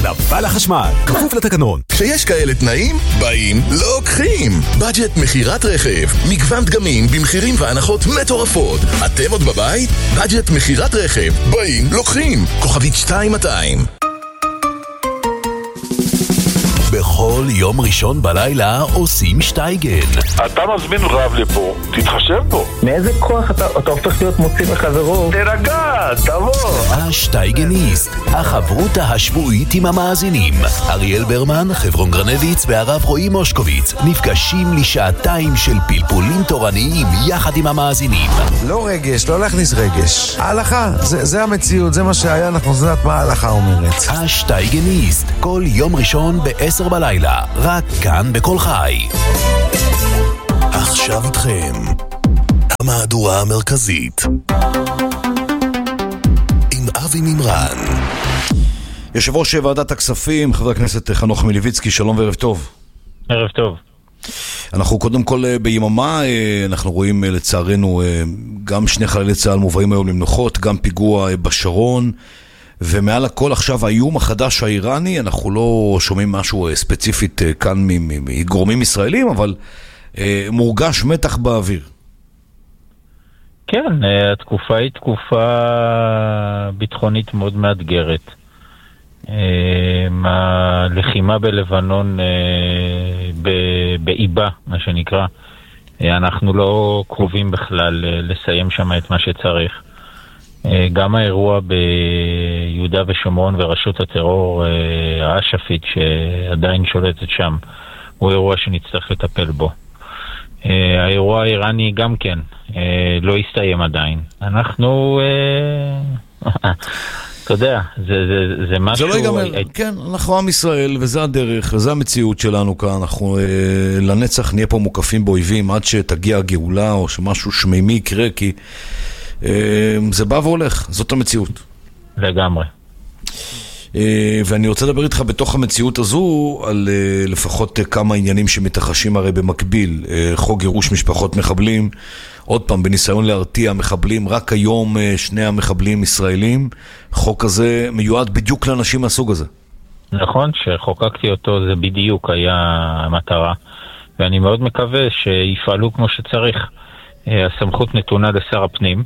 נפל החשמל, כפוף לתקנון. כשיש כאלה תנאים, באים, לוקחים. בדג'ט מחירת רכב, מגוון דגמים במחירים והנחות מטורפות. אתם עוד בבית? בדג'ט מחירת רכב, באים, לוקחים. כוכבית 2200. בכל יום ראשון בלילה עושים שטייגן. אתה מזמין רב לפה, תתחשב בו. מאיזה כוח אתה הופך להיות מוציא מחברו? תרגע, תבוא. השטייגניסט, החברותה השבועית עם המאזינים. אריאל ברמן, חברון גרנביץ והרב רועי מושקוביץ נפגשים לשעתיים של פלפולים תורניים יחד עם המאזינים. לא רגש, לא להכניס רגש. ההלכה, זה המציאות, זה מה שהיה, אנחנו יודעת מה ההלכה אומרת. השטייגניסט, כל יום ראשון ב-10 בלילה, רק כאן בכל חי. עכשיו איתכם המהדורה המרכזית עם אבי מימרן. יושב ראש ועדת הכספים, חבר הכנסת חנוך מלביצקי, שלום וערב טוב. ערב טוב. אנחנו קודם כל ביממה, אנחנו רואים לצערנו גם שני חללי צה"ל מובאים היום למנוחות, גם פיגוע בשרון, ומעל הכל עכשיו האיום החדש האיראני. אנחנו לא שומעים משהו ספציפית כאן מגורמים ישראלים, אבל מורגש מתח באוויר. כן, התקופה היא תקופה ביטחונית מאוד מאתגרת. הלחימה בלבנון באיבה, מה שנקרא, אנחנו לא קרובים בכלל לסיים שם את מה שצריך. גם האירוע ביהודה ושומרון ורשות הטרור האש"פית שעדיין שולטת שם הוא אירוע שנצטרך לטפל בו. האירוע האיראני גם כן לא הסתיים עדיין. אנחנו אתה יודע, זה משהו... זה לא ייגמר, כן, אנחנו עם ישראל, וזה הדרך, וזה המציאות שלנו כאן. אנחנו לנצח נהיה פה מוקפים באויבים עד שתגיע הגאולה, או שמשהו שמימי יקרה, כי זה בא והולך, זאת המציאות. לגמרי. ואני רוצה לדבר איתך בתוך המציאות הזו על לפחות כמה עניינים שמתרחשים הרי במקביל. חוק גירוש משפחות מחבלים, עוד פעם בניסיון להרתיע מחבלים, רק היום שני המחבלים ישראלים. חוק הזה מיועד בדיוק לאנשים מהסוג הזה. נכון, שחוקקתי אותו זה בדיוק היה המטרה, ואני מאוד מקווה שיפעלו כמו שצריך. הסמכות נתונה לשר הפנים,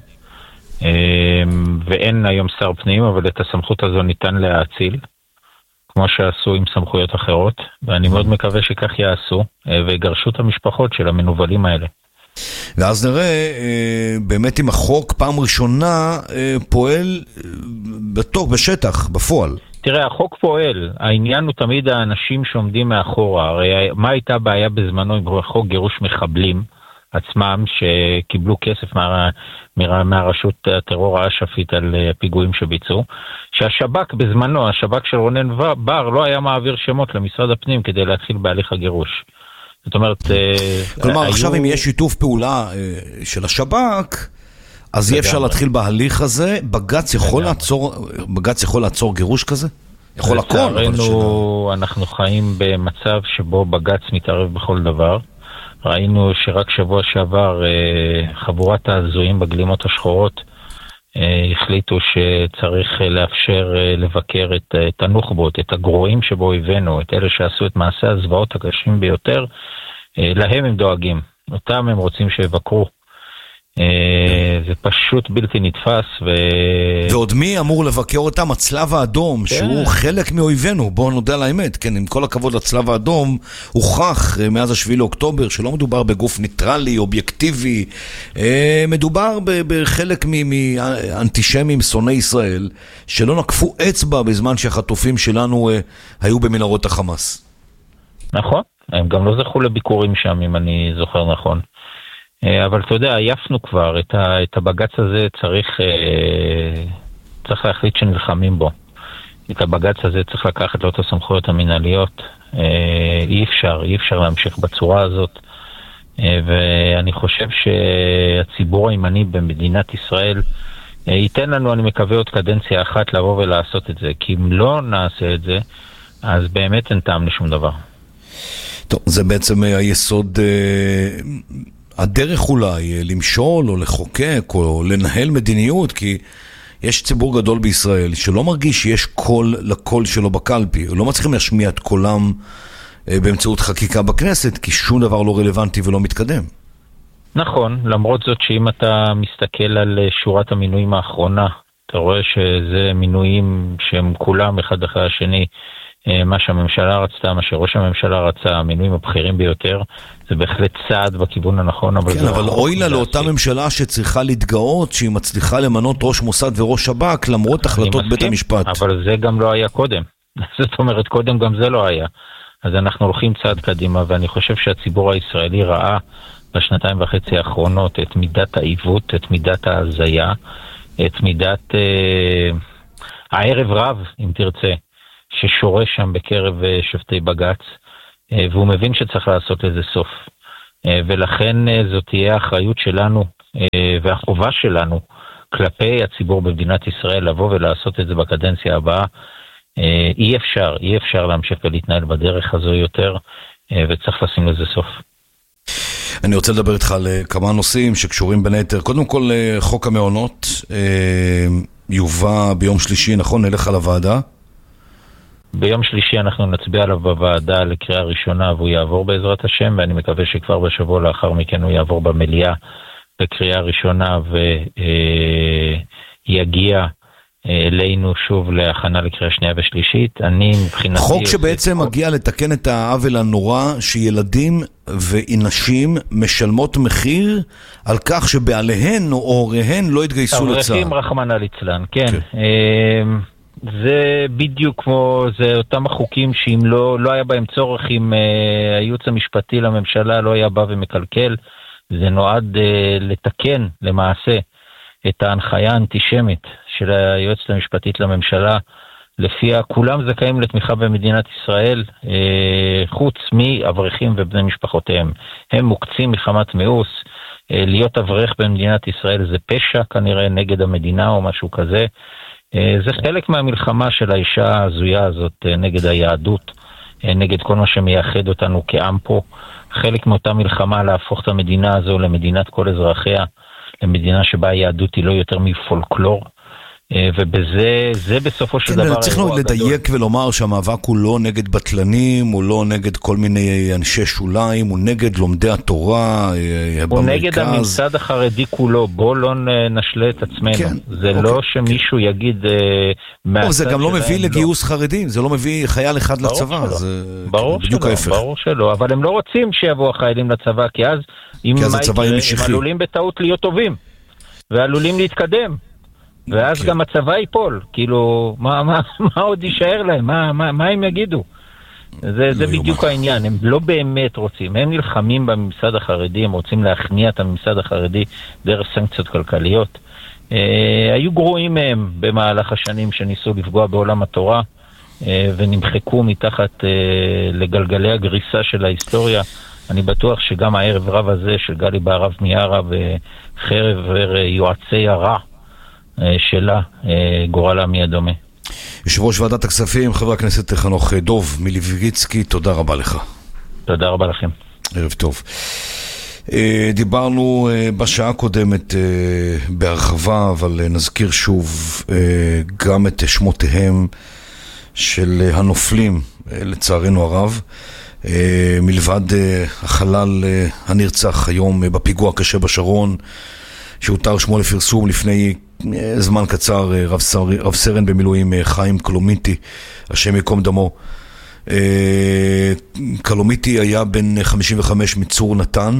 ואין היום שר פנים, אבל את הסמכות הזו ניתן להאציל, כמו שעשו עם סמכויות אחרות, ואני מאוד מקווה שכך יעשו, ויגרשו את המשפחות של המנובלים האלה. ואז נראה באמת אם החוק פעם ראשונה פועל בשטח, בפועל. תראה, החוק פועל, העניין הוא תמיד האנשים שעומדים מאחורה. הרי מה הייתה בעיה בזמנו עם חוק גירוש מחבלים עצמם שקיבלו כסף מהרשות הטרור האש"פית על הפיגועים שביצעו, שהשב"כ בזמנו, השב"כ של רונן בר לא היה מעביר שמות למשרד הפנים כדי להתחיל בהליך הגירוש. זאת אומרת... כלומר, עכשיו אם יש שיתוף פעולה של השב"כ, אז אי אפשר להתחיל בהליך הזה. בג"ץ יכול לעצור גירוש כזה? יכול הכל. לצערנו, אנחנו חיים במצב שבו בג"ץ מתערב בכל דבר. ראינו שרק שבוע שעבר חבורת הזויים בגלימות השחורות החליטו שצריך לאפשר לבקר את הנוח'בות, את הגרועים שבו הבאנו, את אלה שעשו את מעשה הזוועות הקשים ביותר. להם הם דואגים, אותם הם רוצים שיבקרו. זה פשוט בלתי נתפס. ועוד מי אמור לבקר אותם? הצלב האדום, שהוא חלק מאויבינו, בואו נודה על האמת, כן, עם כל הכבוד לצלב האדום, הוכח מאז השביעי לאוקטובר שלא מדובר בגוף ניטרלי, אובייקטיבי, מדובר בחלק מאנטישמים, שונאי ישראל, שלא נקפו אצבע בזמן שהחטופים שלנו היו במנהרות החמאס. נכון, הם גם לא זכו לביקורים שם, אם אני זוכר נכון. אבל אתה יודע, עייפנו כבר, את הבג"ץ הזה צריך להחליט שנלחמים בו. את הבג"ץ הזה צריך לקחת לו את הסמכויות המנהליות. אי אפשר להמשיך בצורה הזאת. ואני חושב שהציבור הימני במדינת ישראל ייתן לנו, אני מקווה, עוד קדנציה אחת לבוא ולעשות את זה. כי אם לא נעשה את זה, אז באמת אין טעם לשום דבר. טוב, זה בעצם היסוד... הדרך אולי למשול או לחוקק או לנהל מדיניות, כי יש ציבור גדול בישראל שלא מרגיש שיש קול לקול שלו בקלפי, לא מצליחים להשמיע את קולם באמצעות חקיקה בכנסת, כי שום דבר לא רלוונטי ולא מתקדם. נכון, למרות זאת שאם אתה מסתכל על שורת המינויים האחרונה, אתה רואה שזה מינויים שהם כולם אחד אחרי השני, מה שהממשלה רצתה, מה שראש הממשלה רצה, המינויים הבכירים ביותר, זה בהחלט צעד בכיוון הנכון, אבל כן, אבל אוי לה לאותה ממשלה שצריכה להתגאות שהיא מצליחה למנות ראש מוסד וראש שב"כ למרות החלטות בית המשפט. אבל זה גם לא היה קודם. זאת אומרת, קודם גם זה לא היה. אז אנחנו הולכים צעד קדימה, ואני חושב שהציבור הישראלי ראה בשנתיים וחצי האחרונות את מידת העיוות, את מידת ההזיה, את מידת הערב רב, אם תרצה, ששורש שם בקרב שופטי בג"ץ, והוא מבין שצריך לעשות לזה סוף. ולכן זאת תהיה האחריות שלנו והחובה שלנו כלפי הציבור במדינת ישראל לבוא ולעשות את זה בקדנציה הבאה. אי אפשר להמשיך ולהתנהל בדרך הזו יותר, וצריך לשים לזה סוף. אני רוצה לדבר איתך על כמה נושאים שקשורים בין היתר. קודם כל, חוק המעונות יובא ביום שלישי, נכון? נלך על הוועדה? ביום שלישי אנחנו נצביע עליו בוועדה לקריאה ראשונה, והוא יעבור בעזרת השם, ואני מקווה שכבר בשבוע לאחר מכן הוא יעבור במליאה לקריאה ראשונה, ויגיע אלינו שוב להכנה לקריאה שנייה ושלישית. אני מבחינתי... חוק שבעצם מגיע לתקן את העוול הנורא שילדים ונשים משלמות מחיר על כך שבעליהן או הוריהן לא התגייסו לצה"ל. אברכים רחמנא ליצלן, כן. זה בדיוק כמו, זה אותם החוקים שאם לא היה בהם צורך, אם הייעוץ המשפטי לממשלה לא היה בא ומקלקל, זה נועד לתקן למעשה את ההנחיה האנטישמית של היועצת המשפטית לממשלה, לפיה כולם זכאים לתמיכה במדינת ישראל, חוץ מאברכים ובני משפחותיהם. הם מוקצים מחמת מאוס, להיות אברך במדינת ישראל זה פשע כנראה נגד המדינה או משהו כזה. זה חלק מהמלחמה של האישה הזויה הזאת נגד היהדות, נגד כל מה שמייחד אותנו כעם פה. חלק מאותה מלחמה להפוך את המדינה הזו למדינת כל אזרחיה, למדינה שבה היהדות היא לא יותר מפולקלור, ובזה, זה בסופו של דבר... צריך לדייק ולומר שהמאבק הוא לא נגד בטלנים, הוא לא נגד כל מיני אנשי שוליים, הוא נגד לומדי התורה במרכז. הוא נגד הממסד החרדי כולו, בוא לא נשלה את עצמנו. זה לא שמישהו יגיד... זה גם לא מביא לגיוס חרדים, זה לא מביא חייל אחד לצבא, זה בדיוק ההפך. ברור שלא, אבל הם לא רוצים שיבואו החיילים לצבא, כי אז הם עלולים בטעות להיות טובים, ועלולים להתקדם. ואז גם הצבא ייפול, כאילו, מה עוד יישאר להם? מה הם יגידו? זה בדיוק העניין, הם לא באמת רוצים, הם נלחמים בממסד החרדי, הם רוצים להכניע את הממסד החרדי דרך סנקציות כלכליות. היו גרועים מהם במהלך השנים שניסו לפגוע בעולם התורה, ונמחקו מתחת לגלגלי הגריסה של ההיסטוריה. אני בטוח שגם הערב רב הזה של גלי בהרב מיארה וחרב יועצי הרע, שלה, גורלה מי הדומה. יושב ראש ועדת הכספים, חבר הכנסת חנוך דוב מליבגיצקי, תודה רבה לך. תודה רבה לכם. ערב טוב. דיברנו בשעה קודמת בהרחבה, אבל נזכיר שוב גם את שמותיהם של הנופלים, לצערנו הרב, מלבד החלל הנרצח היום בפיגוע קשה בשרון, שהותר שמו לפרסום לפני זמן קצר, רב סרן במילואים חיים קלומיטי, השם יקום דמו. קלומיטי היה בן 55 מצור נתן,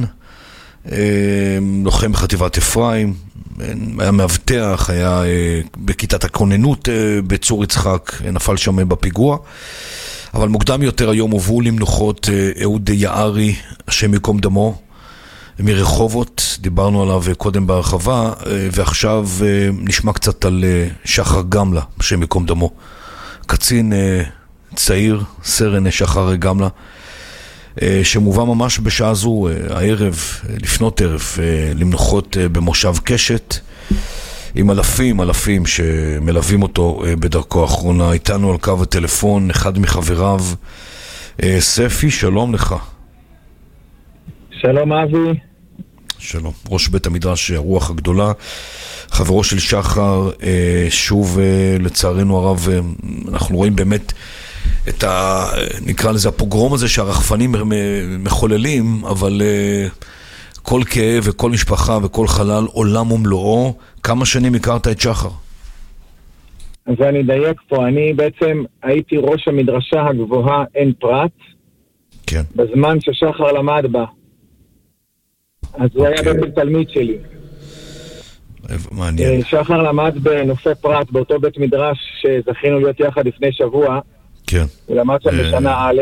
לוחם בחטיבת אפרים, היה מאבטח, היה בכיתת הכוננות בצור יצחק, נפל שם בפיגוע. אבל מוקדם יותר היום הובאו למנוחות אהוד יערי, השם יקום דמו, מרחובות, דיברנו עליו קודם בהרחבה, ועכשיו נשמע קצת על שחר גמלה, השם יקום דמו. קצין צעיר, סרן שחר גמלה, שמובא ממש בשעה זו, הערב, לפנות ערב, למנוחות במושב קשת, עם אלפים שמלווים אותו בדרכו האחרונה. איתנו על קו הטלפון, אחד מחבריו, ספי, שלום לך. שלום אבי. שלום. ראש בית המדרש הרוח הגדולה, חברו של שחר, שוב לצערנו הרב, אנחנו רואים באמת את נקרא לזה הפוגרום הזה שהרחפנים מחוללים, אבל כל כאב וכל משפחה וכל חלל עולם ומלואו. כמה שנים הכרת את שחר? אז אני אדייק פה, אני בעצם הייתי ראש המדרשה הגבוהה אין פרט, כן. בזמן ששחר למד בה. אז הוא היה בעצם תלמיד שלי. מעניין. שחר למד בנופי פרט, באותו בית מדרש שזכינו להיות יחד לפני שבוע. כן. הוא למד שם בשנה א'.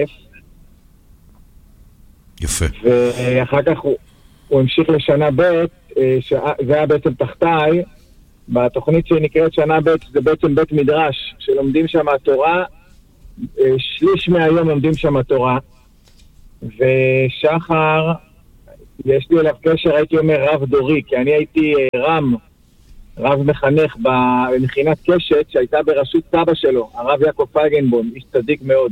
יפה. ואחר כך הוא המשיך לשנה ב', זה היה בעצם תחתיי, בתוכנית שנקראת שנה ב', זה בעצם בית מדרש, שלומדים שם התורה, שליש מהיום לומדים שם התורה, ושחר, יש לי אליו קשר, הייתי אומר רב דורי, כי אני הייתי רב מחנך במכינת קשת, שהייתה בראשות סבא שלו, הרב יעקב פייגנבוים, איש צדיק מאוד.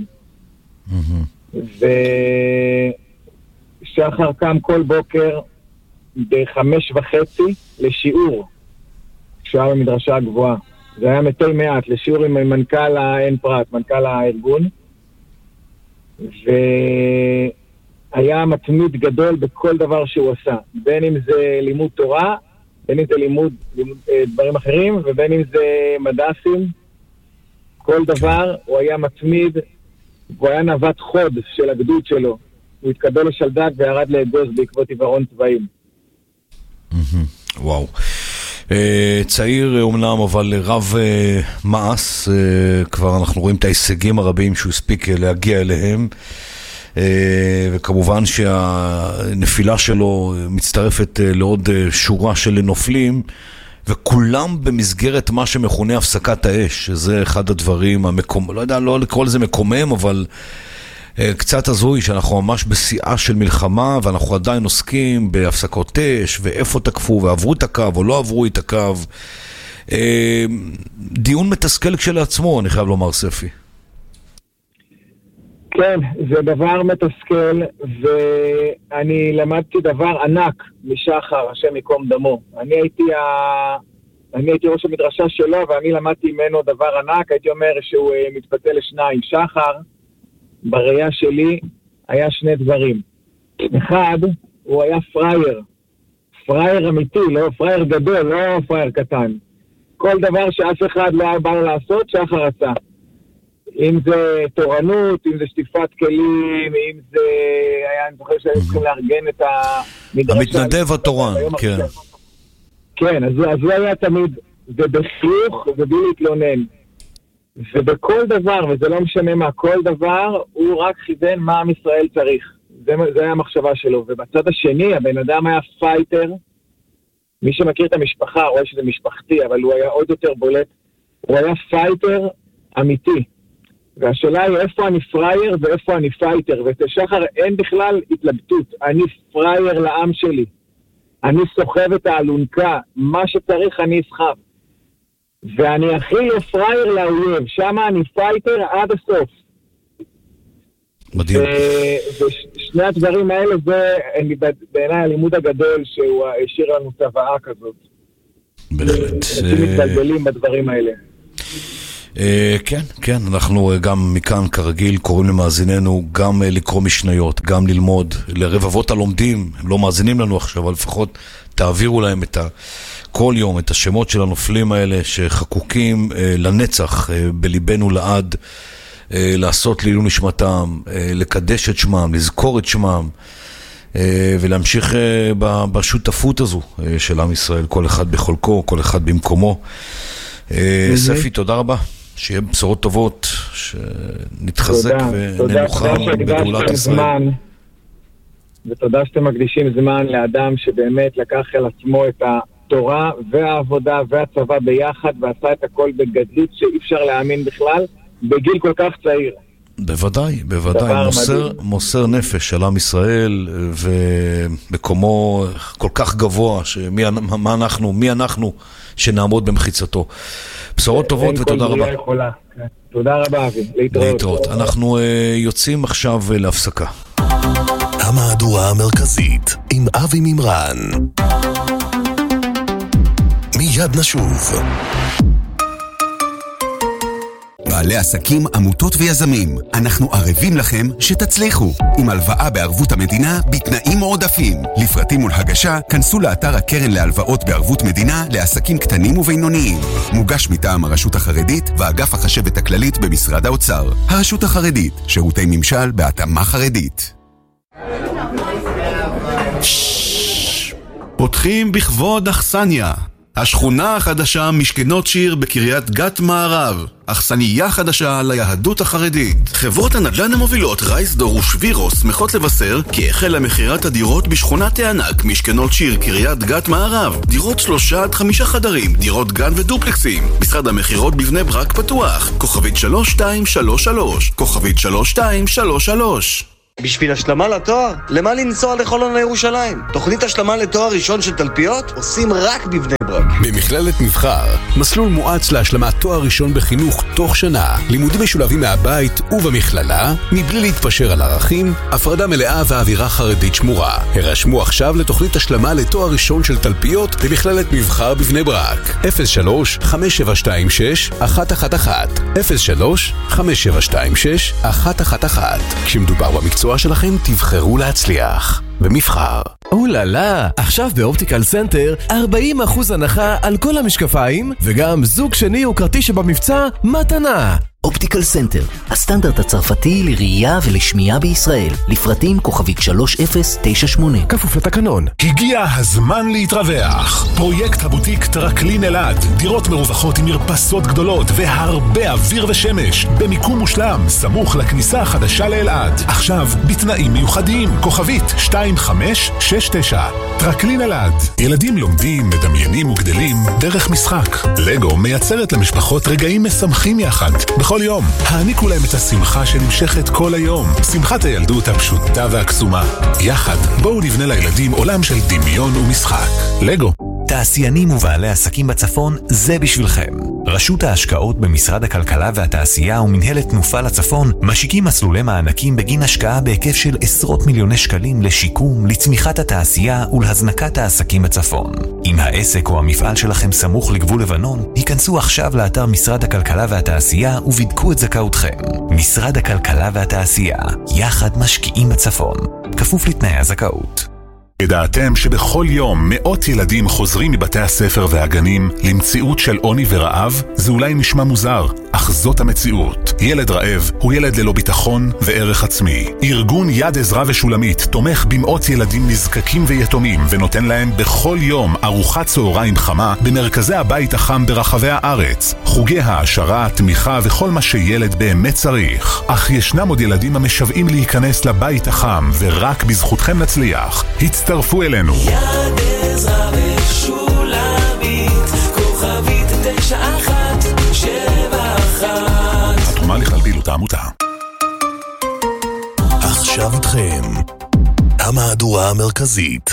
ושחר קם כל בוקר ב5:30 לשיעור, כשהיה במדרשה הגבוהה. זה היה מתי מעט, לשיעור עם מנכ"ל האין פרט, מנכ"ל הארגון. והיה מתמיד גדול בכל דבר שהוא עשה. בין אם זה לימוד תורה, בין אם זה לימוד דברים אחרים, ובין אם זה מדעסים. כל דבר הוא היה מתמיד, הוא היה נווט חוד של הגדוד שלו. הוא התקבל לשלדג וירד לאגוז בעקבות עיוורון צבעים. וואו. צעיר אומנם, אבל רב מעש, כבר אנחנו רואים את ההישגים הרבים שהוא הספיק להגיע אליהם, וכמובן שהנפילה שלו מצטרפת לעוד שורה של נופלים, וכולם במסגרת מה שמכונה הפסקת האש, שזה אחד הדברים לא יודע, לא לקרוא לזה מקומם, אבל קצת הזוי שאנחנו ממש בשיאה של מלחמה, ואנחנו עדיין עוסקים בהפסקות אש, ואיפה תקפו, ועברו את הקו או לא עברו את הקו. דיון מתסכל כשלעצמו, אני חייב לומר, ספי. כן, זה דבר מתסכל, ואני למדתי דבר ענק משחר, השם יקום דמו. אני הייתי ראש המדרשה שלו, ואני למדתי ממנו דבר ענק. הייתי אומר שהוא מתפצל לשניים. שחר, בראייה שלי, היה שני דברים. אחד, הוא היה פרייר. פרייר אמיתי, לא פרייר גדול, לא פרייר קטן. כל דבר שאף אחד לא היה בא לעשות, שחר עשה. אם זה תורנות, אם זה שטיפת כלים, אם זה היה, אני זוכר שהיו צריכים לארגן את המדרשה. המתנדב התורן, כן. כן, אז הוא היה תמיד, ובחיוך ובלי להתלונן. ובכל דבר, וזה לא משנה מה, כל דבר, הוא רק חיוון מה עם ישראל צריך. זה היה המחשבה שלו. ובצד השני, הבן אדם היה פייטר. מי שמכיר את המשפחה, רואה שזה משפחתי, אבל הוא היה עוד יותר בולט. הוא היה פייטר אמיתי. והשאלה היא איפה אני פרייר ואיפה אני פייטר. ותשחר אין בכלל התלבטות. אני פרייר לעם שלי. אני סוחב את האלונקה. מה שצריך אני אסחב. ואני הכי לא פרייר לאויב. שם אני פייטר עד הסוף. מדהים. ושני הדברים האלה זה בעיניי הלימוד הגדול שהוא השאיר לנו צוואה כזאת. בהחלט. אנשים מתבלבלים בדברים האלה. כן, כן, אנחנו גם מכאן כרגיל קוראים למאזיננו גם לקרוא משניות, גם ללמוד, לרבבות הלומדים, הם לא מאזינים לנו עכשיו, אבל לפחות תעבירו להם כל יום את השמות של הנופלים האלה שחקוקים לנצח בליבנו לעד, לעשות לעילוי נשמתם, לקדש את שמם, לזכור את שמם, ולהמשיך בשותפות הזו של עם ישראל, כל אחד בחולקו, כל אחד במקומו. ספי, תודה רבה. שיהיה בשורות טובות, שנתחזק וננוחם בגאולת ישראל. ותודה שאתם מקדישים זמן לאדם שבאמת לקח על עצמו את התורה והעבודה והצבא ביחד, ועשה את הכל בגדלות שאי אפשר להאמין בכלל, בגיל כל כך צעיר. בוודאי, בוודאי. מוסר נפש על עם ישראל, ומקומו כל כך גבוה, מי אנחנו שנעמוד במחיצתו. בשורות טובות ותודה רבה. תודה רבה, אבי. להתראות. אנחנו יוצאים עכשיו להפסקה. המהדורה המרכזית עם אבי מימרן. מיד נשוב. בעלי עסקים, עמותות ויזמים, אנחנו ערבים לכם שתצליחו עם הלוואה בערבות המדינה בתנאים מועדפים. לפרטים ולהגשה כנסו לאתר הקרן להלוואות בערבות מדינה לעסקים קטנים ובינוניים. מוגש מטעם הרשות החרדית ואגף החשבת הכללית במשרד האוצר. הרשות החרדית, שירותי ממשל בהתאמה חרדית. פותחים בכבוד אכסניה, השכונה החדשה משכנות שיר בקריית גת מערב, אכסניה חדשה ליהדות החרדית. חברות הנדל"ן המובילות רייסדור ושבירו שמחות לבשר כי החלה מכירת הדירות בשכונת הענק משכנות שיר קריית גת מערב. דירות 3 עד 5 חדרים, דירות גן ודופלקסים. משרד המכירות בבני ברק פתוח. כוכבית 3233, כוכבית 3233. בשביל השלמה לתואר? למה לנסוע לחולון לירושלים? תוכנית השלמה לתואר ראשון של תלפיות עושים רק בבני ברק. במכללת מבחר, מסלול מואץ להשלמת תואר ראשון בחינוך תוך שנה. לימודים משולבים מהבית ובמכללה, מבלי להתפשר על ערכים, הפרדה מלאה ואווירה חרדית שמורה. הרשמו עכשיו לתוכנית השלמה לתואר ראשון של תלפיות במכללת מבחר בבני ברק. 03-5726-111 03-5726-111. כשמדובר במקצוע שלכם תבחרו להצליח במבחר. אוללה, עכשיו באופטיקל סנטר 40% הנחה על כל המשקפיים וגם זוג שני וקרתי שבמבצע מתנה. אופטיקל סנטר, הסטנדרט הצרפתי לראייה ולשמיעה בישראל. לפרטים כוכבית 3098. כפוף לתקנון. הגיע הזמן להתרווח. פרויקט הבוטיק טרקלין אלעד. דירות מרווחות עם מרפסות גדולות והרבה אוויר ושמש. במיקום מושלם, סמוך לכניסה החדשה לאלעד. עכשיו בתנאים מיוחדים. כוכבית 2569. טרקלין אלעד. ילדים לומדים, מדמיינים וגדלים דרך משחק. לגו מייצרת למשפחות רגעים משמחים יחד. בכל יום, העניקו להם את השמחה שנמשכת כל היום. שמחת הילדות הפשוטה והקסומה. יחד, בואו נבנה לילדים עולם של דמיון ומשחק. לגו. תעשיינים ובעלי עסקים בצפון, זה בשבילכם. רשות ההשקעות במשרד הכלכלה והתעשייה ומנהלת תנופה לצפון משיקים מסלולי מענקים בגין השקעה בהיקף של עשרות מיליוני שקלים לשיקום, לצמיחת התעשייה ולהזנקת העסקים בצפון. אם העסק או המפעל שלכם סמוך לגבול לבנון, היכנסו עכשיו לאתר משרד הכלכלה והתעשייה ובדקו את זכאותכם. משרד הכלכלה והתעשייה, יחד משקיעים בצפון. כפוף לתנאי הזכאות. ידעתם שבכל יום מאות ילדים חוזרים מבתי הספר והגנים למציאות של עוני ורעב? זה אולי נשמע מוזר, אך זאת המציאות. ילד רעב הוא ילד ללא ביטחון וערך עצמי. ארגון יד עזרה ושולמית תומך במאות ילדים נזקקים ויתומים ונותן להם בכל יום ארוחת צהריים חמה במרכזי הבית החם ברחבי הארץ. חוגי העשרה, תמיכה וכל מה שילד באמת צריך. אך ישנם עוד ילדים המשוועים להיכנס לבית החם ורק בזכותכם נצליח. הצטרפו אלינו. יד עזרה ושולמית, כוכבית 9171. התרומה לכלבילות העמותה. עכשיו איתכם המהדורה המרכזית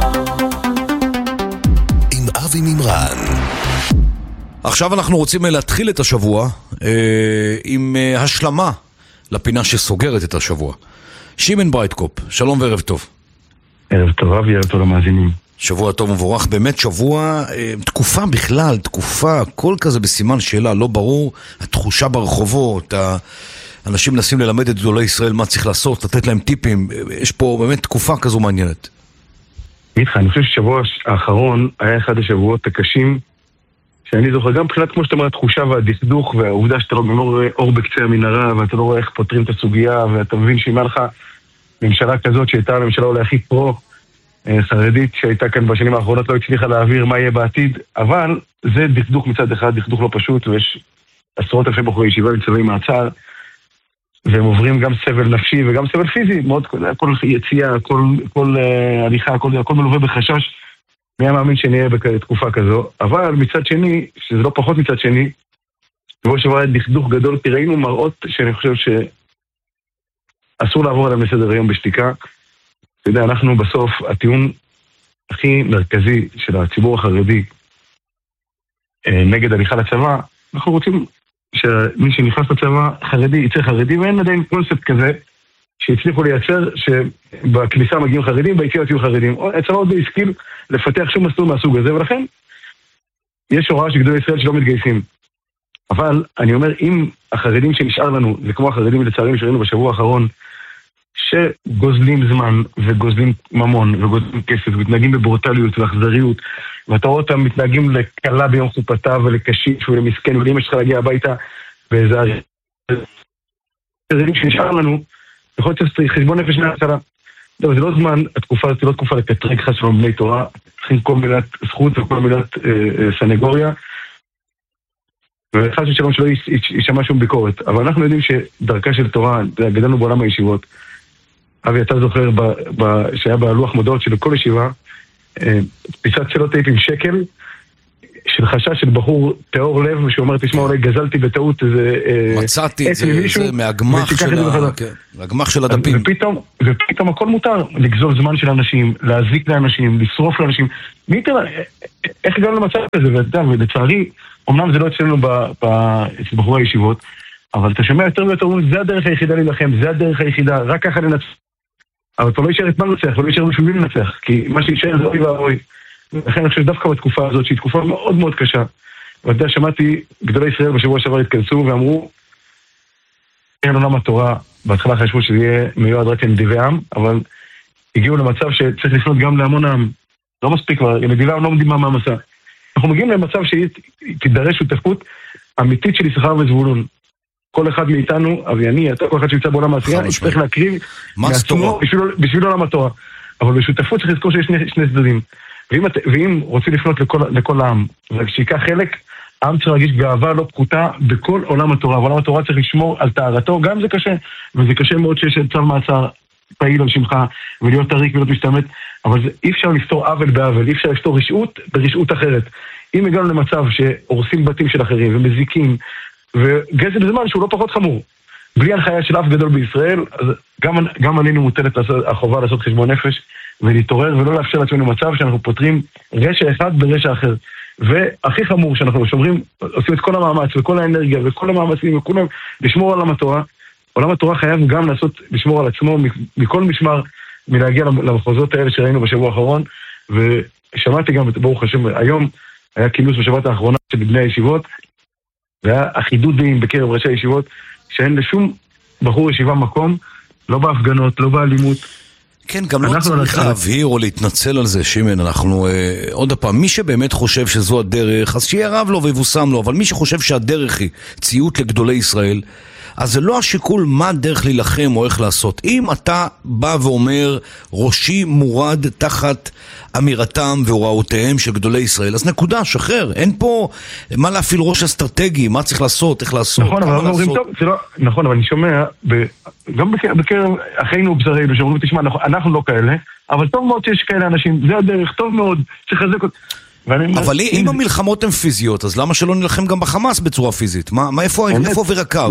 עם אבי מימרן. עכשיו אנחנו רוצים להתחיל את השבוע עם השלמה לפינה שסוגרת את השבוע. שמעון ברייטקופ, שלום וערב טוב. ערב טוב אבי, ערב טוב למאזינים. שבוע טוב ומבורך, באמת שבוע, תקופה בכלל, תקופה, כל כזה בסימן שאלה, לא ברור, התחושה ברחובות, אנשים מנסים ללמד את גדולי ישראל מה צריך לעשות, לתת להם טיפים, יש פה באמת תקופה כזו מעניינת. אני חושב ששבוע האחרון היה אחד השבועות הקשים, שאני זוכר גם מבחינת, כמו שאתה אומר, התחושה והדכדוך, והעובדה שאתה לא רואה אור בקצה המנהרה, ואתה לא רואה איך פותרים את הסוגיה, ואתה מבין שאם היה לך ממשלה כזאת שהייתה הממשלה אולי הכי פרו, חרדית שהייתה כאן בשנים האחרונות לא הצליחה להעביר מה יהיה בעתיד, אבל זה דכדוך מצד אחד, דכדוך לא פשוט, ויש עשרות אלפי בחורי ישיבה עם צווי מעצר, והם עוברים גם סבל נפשי וגם סבל פיזי, מאוד, כל יציאה, כל הליכה, הכל מלווה בחשש, מי המאמין שנהיה בתקופה כזו, אבל מצד שני, שזה לא פחות מצד שני, שבוע שבוע היה דכדוך גדול, כי ראינו מראות שאני חושב שאסור לעבור עליהם לסדר היום בשתיקה. אתה יודע, אנחנו בסוף, הטיעון הכי מרכזי של הציבור החרדי נגד הליכה לצבא, אנחנו רוצים שמי שנכנס לצבא חרדי יצא חרדי, ואין עדיין קונספט כזה שהצליחו לייצר שבכניסה מגיעים חרדים, ביציאות יהיו חרדים. הצבא עוד לא השכיל לפתח שום מסלול מהסוג הזה, ולכן יש הוראה של גדולי ישראל שלא מתגייסים. אבל אני אומר, אם החרדים שנשאר לנו, זה כמו החרדים לצערים שראינו בשבוע האחרון, שגוזלים זמן וגוזלים ממון וגוזלים כסף ומתנהגים בברוטליות ואכזריות, ואתה רואה אותם מתנהגים לקלה ביום חופתה ולקשיש ולמסכן ולאמא שלך להגיע הביתה באיזה חרדים שנשאר לנו, יכול להיות שצריך חשבון נפש מההתחלה. זה לא זמן, התקופה הזאת היא לא תקופה לקטרג חס שלום בני תורה, צריכים כל מילת זכות וכל מילת סנגוריה, וחס ושלום שלא יישמע שום ביקורת. אבל אנחנו יודעים שדרכה של תורה, גדלנו בעולם הישיבות, אבי, אתה זוכר שהיה בלוח מודעות של כל ישיבה, פיסת סלוטייפ עם שקל, של חשש של בחור תיאור לב, שאומר, תשמע, אולי גזלתי בטעות איזה... מצאתי את זה מהגמח של הדפים. ופתאום הכל מותר, לגזול זמן של אנשים, להזיק לאנשים, לשרוף לאנשים. מי תראה, איך הגענו למצב הזה? ולצערי, אמנם זה לא אצלנו אצל בחורי הישיבות, אבל אתה שומע יותר ויותר, זה הדרך היחידה להילחם, זה הדרך היחידה, רק ככה לנצח. אבל אתה לא יישאר את מה לנצח, ולא יישאר משהו בלי לנצח, כי מה שישאר זה אוי ואוי. לכן אני חושב שדווקא בתקופה הזאת, שהיא תקופה מאוד מאוד קשה, ואתה יודע, שמעתי, גדולי ישראל בשבוע שעבר התכנסו ואמרו, אין עולם התורה, בהתחלה חשבו שזה יהיה מיועד רק לנדיבי עם, אבל הגיעו למצב שצריך לפנות גם להמון העם. לא מספיק כבר, נדיבי העם לא עומדים מהמסע. אנחנו מגיעים למצב שתידרש שותפות אמיתית של יששכר וזבולון. כל אחד מאיתנו, אבי אני, אתה כל אחד שיוצא בעולם העשייה, יצטרך להקריב מעצמו בשביל עולם התורה. אבל בשותפות צריך לזכור שיש שני צדדים. ואם רוצים לפנות לכל העם, וכשיקח חלק, העם צריך להרגיש גאווה לא פחותה בכל עולם התורה. ועולם התורה צריך לשמור על טהרתו, גם זה קשה. וזה קשה מאוד שיש צו מעצר פעיל על שמך, ולהיות טריק ולהיות משתמט. אבל אי אפשר לפתור עוול בעוול, אי אפשר לפתור רשעות ברשעות אחרת. אם הגענו למצב שהורסים בתים של אחרים ומזיקים, וגזל זמן שהוא לא פחות חמור, בלי הנחיה של אף גדול בישראל, אז גם עלינו מוטלת החובה לעשות חשבון נפש, ולהתעורר ולא לאפשר לעצמנו מצב שאנחנו פותרים רשע אחד ברשע אחר. והכי חמור שאנחנו שומרים, עושים את כל המאמץ וכל האנרגיה וכל המאמצים וכולם לשמור על עולם התורה. עולם התורה חייב גם לשמור על עצמו מכל משמר, מלהגיע למחוזות האלה שראינו בשבוע האחרון, ושמעתי גם, ברוך השם, היום היה כינוס בשבת האחרונה של בני הישיבות, והיה אחידות דעים בקרב ראשי הישיבות, שאין לשום בחור ישיבה מקום, לא בהפגנות, לא באלימות. כן, גם לא צריך להבהיר או להתנצל על זה, שימן, אנחנו, עוד הפעם, מי שבאמת חושב שזו הדרך, אז שיהיה רב לו ויבוסם לו, אבל מי שחושב שהדרך היא ציות לגדולי ישראל, אז זה לא השיקול מה דרך להילחם או איך לעשות. אם אתה בא ואומר, ראשי מורד תחת אמירתם והוראותיהם של גדולי ישראל, אז נקודה, שחרר. אין פה מה להפעיל ראש אסטרטגי, מה צריך לעשות, איך לעשות. נכון, אבל אומרים טוב, זה לא, נכון, אבל אני שומע, גם בקרב אחינו ובשרינו, שאומרים, תשמע, אנחנו לא כאלה, אבל טוב מאוד שיש כאלה אנשים, זה הדרך, טוב מאוד, צריך לחזק אותם. אבל אם המלחמות הן פיזיות, אז למה שלא נלחם גם בחמאס בצורה פיזית? איפה עובר הקו?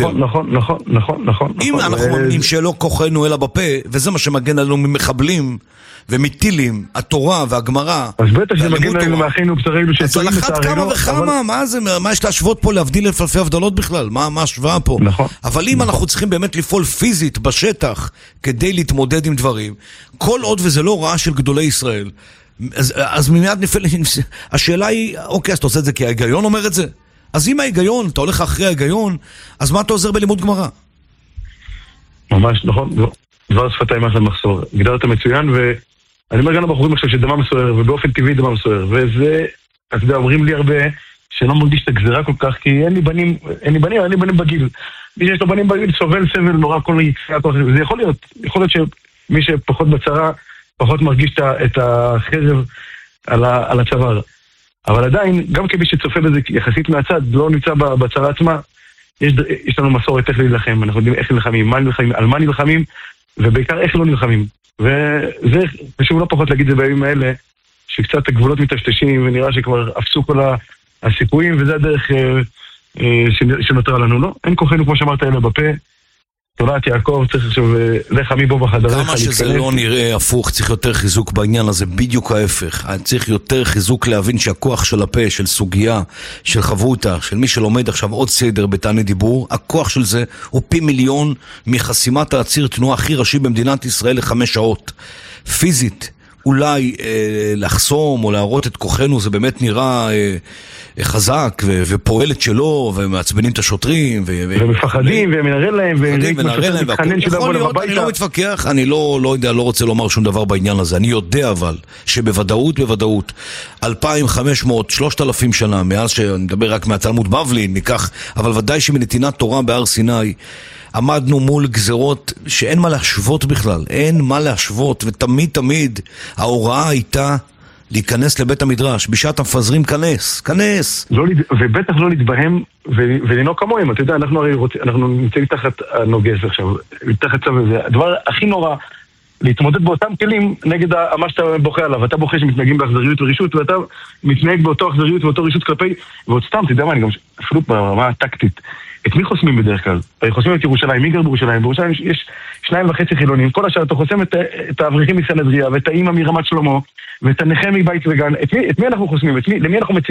נכון. אם אנחנו מאמינים שלא כוחנו אלא בפה, וזה מה שמגן עלינו ממחבלים ומיטילים, התורה והגמרא, אז בטח שמגן עלינו מאחינו ובשרינו שטועים לצערנו. אז על אחת כמה וכמה, מה זה? מה יש להשוות פה, להבדיל לפלפי הבדלות בכלל? מה השוואה פה? אבל אם אנחנו צריכים באמת לפעול פיזית בשטח כדי להתמודד עם דברים, כל עוד וזה לא רעה של גדולי ישראל, אז מיד השאלה היא, אוקיי, אז אתה עושה את זה כי ההיגיון אומר את זה? אז אם ההיגיון, אתה הולך אחרי ההיגיון, אז מה אתה עוזר בלימוד גמרא? ממש, נכון, דבר שפתיים אחלה מחסור. גדרת מצוין, ואני אומר גם לבחורים עכשיו שדמה מסוער, ובאופן טבעי דמה מסוער, וזה, אתה יודע, אומרים לי הרבה, שלא מרגיש את הגזירה כל כך, כי אין לי בנים בגיל. מי שיש לו בנים בגיל סובל סבל נורא כל יציאה, זה יכול להיות שמי שפחות בצרה, פחות מרגיש את החרב על הצוואר. אבל עדיין, גם כמי שצופה בזה יחסית מהצד, לא נמצא בצרה עצמה, יש לנו מסורת איך להילחם, אנחנו יודעים איך נלחמים, מה נלחמים, על מה נלחמים, ובעיקר איך לא נלחמים. וזה חשוב לא פחות להגיד את זה בימים האלה, שקצת הגבולות מטשטשים, ונראה שכבר אפסו כל הסיפורים, וזה הדרך שנותרה לנו, לא? אין כוחנו, כמו שאמרת, אלא בפה, תולעת יעקב, צריך עכשיו לך מבוא בחדריך. כמה שזה לא נראה הפוך, צריך יותר חיזוק בעניין הזה, בדיוק ההפך. צריך יותר חיזוק להבין שהכוח של הפה, של סוגיה, של חברותה, של מי שלומד עכשיו עוד סדר בתעני דיבור, הכוח של זה הוא פי מיליון מחסימת העציר תנועה הכי ראשי במדינת ישראל ל5 שעות. פיזית, אולי לחסום או להראות את כוחנו, זה באמת נראה חזק ופועלת שלו, ומעצבנים את השוטרים ומפחדים ומנראה להם יכול להיות, אני לא מתווכח, אני לא יודע, לא רוצה לומר שום דבר בעניין הזה. אני יודע אבל שבוודאות 2,500, 3,000 שנה מאז שאני מדבר רק מהתלמוד בבלי ניקח, אבל ודאי שמנתינת תורה בהר סיני עמדנו מול גזרות שאין מה להשוות בכלל, אין מה להשוות, ותמיד ההוראה הייתה להיכנס לבית המדרש, בשעת המפזרים כנס. ובטח לא להתבהם ולנהוג כמוהם, אתה יודע, אנחנו נמצאים תחת הנוגס עכשיו, תחת צו הזה, הדבר הכי נורא, להתמודד באותם כלים נגד מה שאתה בוכה עליו, אתה בוכה שמתנהגים באכזריות ורישות, ואתה מתנהג באותו אכזריות ואותו רישות כלפי, ועוד סתם, אתה יודע מה, אני גם אפילו ברמה הטקטית, את מי חוסמים בדרך כלל? חוסמים את ירושלים, מי גר בירושלים? בירושלים יש 2.5 חילונים, כל השאר אתה חוסם את האברכים מסנהדריה, ואת האמא מרמת שלמה, ואת הנכה מבית וגן, את מי אנחנו חוסמים? למי אנחנו מציעים?